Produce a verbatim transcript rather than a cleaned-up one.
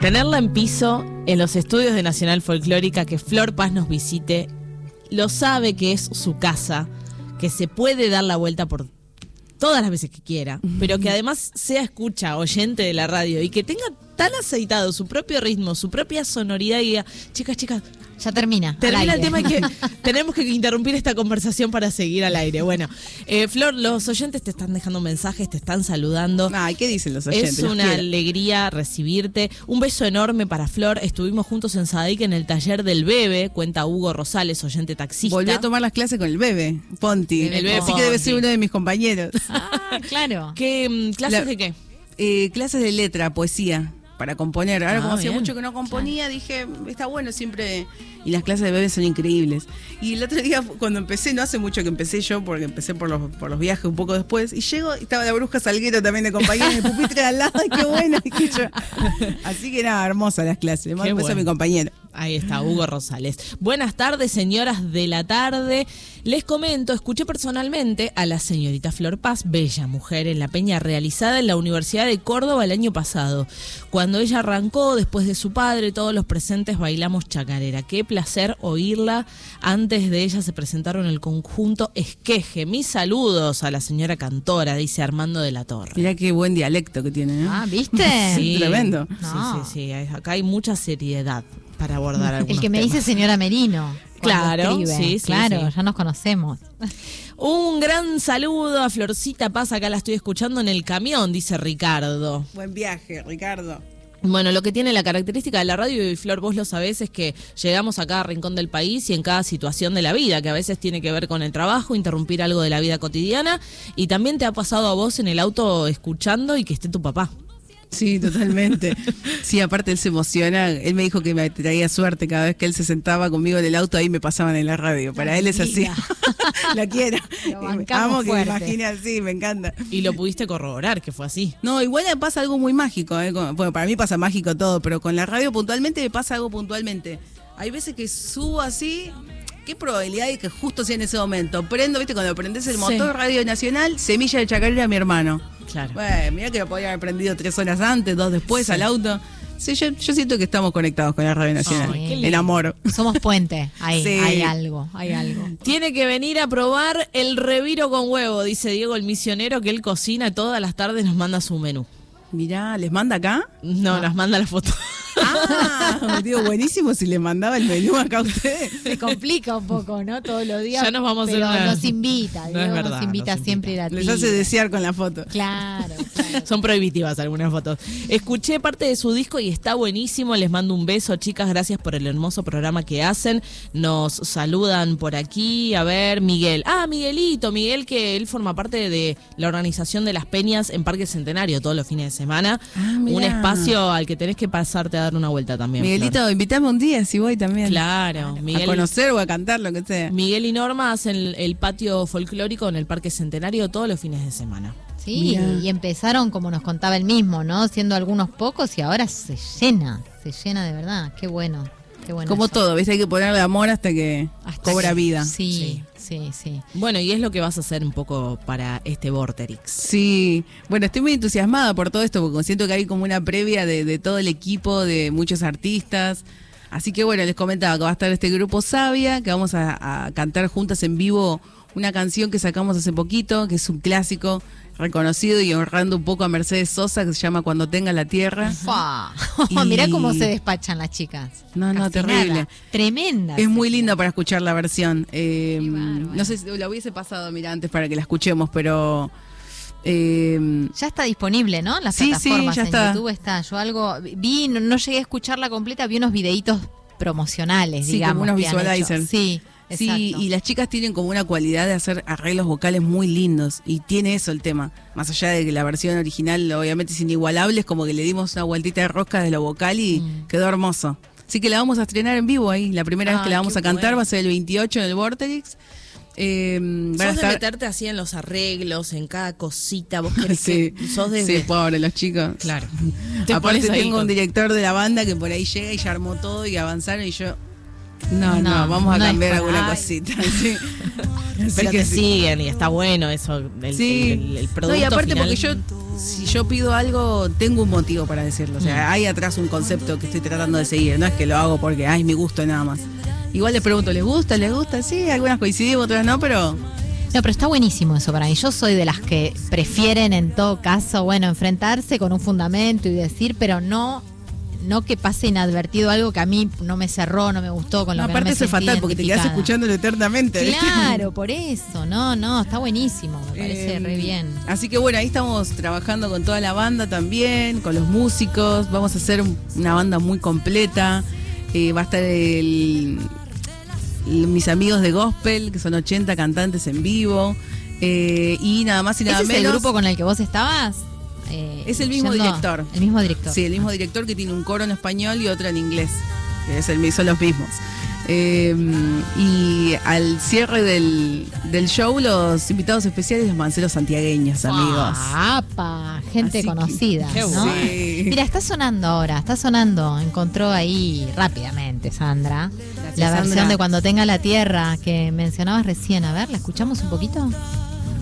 Tenerla en piso en los estudios de Nacional Folclórica, que Flor Paz nos visite, lo sabe que es su casa, que se puede dar la vuelta por todas las veces que quiera, pero que además sea escucha, oyente de la radio y que tenga tan aceitado su propio ritmo, su propia sonoridad y diga, chicas, chicas, ya termina. Termina el tema y que tenemos que interrumpir esta conversación para seguir al aire. Bueno, eh, Flor, los oyentes te están dejando mensajes, te están saludando. Ay, ¿qué dicen los oyentes? Es una alegría recibirte. Un beso enorme para Flor. Estuvimos juntos en Sadik en el taller del Bebe, cuenta Hugo Rosales, oyente taxista. Volví a tomar las clases con el Bebe, Ponti. El Bebe Así Ponti. que debe ser uno de mis compañeros. Ah, claro. ¿Qué clases La, de qué? Eh, clases de letra, poesía, para componer. Ahora, Ah, como hacía bien. mucho que no componía, dije, está bueno siempre. Y las clases de Bebe son increíbles. Y el otro día, cuando empecé, no hace mucho que empecé yo, porque empecé por los, por los viajes un poco después, y llego, y estaba la Bruja Salguero también de compañía, en el pupitre de al lado, ¡ay, qué bueno! Dije yo. Así que nada, hermosas las clases. Le mando un beso bueno. a mi compañero. Ahí está, Hugo Rosales. Buenas tardes, señoras de la tarde. Les comento, escuché personalmente a la señorita Flor Paz, bella mujer en la peña realizada en la Universidad de Córdoba el año pasado. Cuando ella arrancó, después de su padre, todos los presentes bailamos chacarera. Qué placer oírla. Antes de ella se presentaron el conjunto Esqueje. Mis saludos a la señora cantora, dice Armando de la Torre. Mirá qué buen dialecto que tiene, ¿eh? Ah, ¿viste? Sí, Tremendo. No. Sí, sí, sí. Acá hay mucha seriedad para abordar algunos El que me temas. dice señora Merino. cuando Claro, escribe. sí, sí, Claro, sí. ya nos conocemos. Un gran saludo a Florcita Paz, acá la estoy escuchando en el camión, dice Ricardo. Buen viaje, Ricardo. Bueno, lo que tiene la característica de la radio, y Flor, vos lo sabés, es que llegamos a cada rincón del país y en cada situación de la vida, que a veces tiene que ver con el trabajo, interrumpir algo de la vida cotidiana, y también te ha pasado a vos en el auto escuchando y que esté tu papá. Sí, totalmente. Sí, aparte él se emociona. Él me dijo que me traía suerte cada vez que él se sentaba conmigo en el auto, ahí me pasaban en la radio. Para él es así. La quiero. Lo bancamos Amo que me fuerte. imagine así, me encanta. Y lo pudiste corroborar, que fue así. No, igual me pasa algo muy mágico. ¿eh? Con- Bueno, para mí pasa mágico todo, pero con la radio puntualmente me pasa algo puntualmente. Hay veces que subo así. ¿Qué probabilidad hay que justo sea en ese momento? Prendo, viste, cuando prendes el Sí. motor, Radio Nacional, Semilla de Chacarera, mi hermano. Claro. Bueno, mira que lo podía haber prendido tres horas antes, dos después Sí. al auto. Sí, yo, yo siento que estamos conectados con la Radio Nacional. Ay, qué El lindo. amor. Somos puente. Ahí, Sí. hay algo, hay algo. Tiene que venir a probar el reviro con huevo, dice Diego el misionero, que él cocina y todas las tardes nos manda su menú. Mirá, ¿les manda acá? No, nos manda la foto. Ah, digo, buenísimo si les mandaba el menú acá a ustedes. Se complica un poco, ¿no? Todos los días. Ya nos vamos a pero hacer una- nos invita, No es Diego verdad, nos invita nos siempre invita. a la Les hace desear con la foto. Claro, claro. Son prohibitivas algunas fotos. Escuché parte de su disco y está buenísimo. Les mando un beso, chicas. Gracias por el hermoso programa que hacen. Nos saludan por aquí. A ver, Miguel. Ah, Miguelito. Miguel, que él forma parte de la organización de las peñas en Parque Centenario todos los fines de semana. Ah, mirá. Un espacio al que tenés que pasarte a dar una vuelta también. Miguelito, Flor. invítame un día si voy también. Claro. A Miguel, conocer o a cantar, lo que sea. Miguel y Norma hacen el, el patio folclórico en el Parque Centenario todos los fines de semana. Sí, Mirá. y empezaron como nos contaba él mismo, ¿no? Siendo algunos pocos y ahora se llena, se llena de verdad. Qué bueno, qué bueno. Como eso. todo, ¿ves? Hay que ponerle amor hasta que Hasta cobra que- vida. Sí, sí, sí. Bueno, y es lo que vas a hacer un poco para este Vorterix. Sí, bueno, estoy muy entusiasmada por todo esto porque siento que hay como una previa de, de todo el equipo, de muchos artistas. Así que bueno, les comentaba que va a estar este grupo Sabia, que vamos a, a cantar juntas en vivo una canción que sacamos hace poquito, que es un clásico reconocido y honrando un poco a Mercedes Sosa, que se llama Cuando tenga la tierra. Fua. Y- Mirá cómo se despachan las chicas. No, no, Casi terrible. nada. Tremenda. Es muy linda para escuchar la versión. Eh, no sé si la hubiese pasado, mira, antes para que la escuchemos, pero... eh, Ya está disponible, ¿no? En las Sí, sí, plataformas, ya en está. YouTube está. Yo algo vi, no, no llegué a escucharla completa, vi unos videitos promocionales, Sí, digamos. como unos que han hecho. visualizers. Sí, exacto. Sí, y las chicas tienen como una cualidad de hacer arreglos vocales muy lindos y tiene eso el tema. Más allá de que la versión original obviamente es inigualable, es como que le dimos una vueltita de rosca de lo vocal y Mm. quedó hermoso. Así que la vamos a estrenar en vivo ahí. La primera vez que Ay, la vamos qué a cantar bueno. va a ser el veintiocho en el Vorterix. Eh, van a Sos de estar... meterte así en los arreglos, en cada cosita. Vos querés Sí, que sos de... sí, pobre los chicos. Claro. Te Aparte pones ahí tengo con- un director de la banda que por ahí llega y ya armó todo y avanzaron y yo... No, no, No, vamos a no es cambiar para- alguna Ay. cosita. Sí. Así Pero que te sí. siguen y está bueno eso. El, Sí. el, el No, producto y aparte final. porque yo si yo pido algo, tengo un motivo para decirlo. O sea, hay atrás un concepto que estoy tratando de seguir. No es que lo hago porque, ay, mi gusto nada más. Igual les pregunto, ¿les gusta? ¿Les gusta? Sí, algunas coincidimos, otras no, pero... No, pero está buenísimo eso para mí. Yo soy de las que prefieren en todo caso, bueno, enfrentarse con un fundamento y decir, pero no... No que pase inadvertido algo que a mí no me cerró, no me gustó, con lo no, que no me aparte eso es fatal, porque te quedas escuchándolo eternamente. Claro, por eso, no, no, está buenísimo, me parece eh, re bien. Así que bueno, ahí estamos trabajando con toda la banda también, con los músicos, vamos a hacer una banda muy completa, eh, va a estar el, el, mis amigos de gospel, que son ochenta cantantes en vivo, eh, y nada más y nada ¿Ese menos. ¿Es el grupo con el que vos estabas? Eh, es el mismo yendo, director. El mismo director. Sí, el mismo director que tiene un coro en español y otro en inglés. Es el, son los mismos. Eh, y al cierre del, del show, los invitados especiales, los manceros santiagueños, amigos. ¡Apa! Gente Así conocida, que, ¿no? Sí. Mira, está sonando ahora, está sonando. Encontró ahí rápidamente, Sandra. Gracias, la versión Sandra. De Cuando tenga la tierra que mencionabas recién. A ver, ¿la escuchamos un poquito?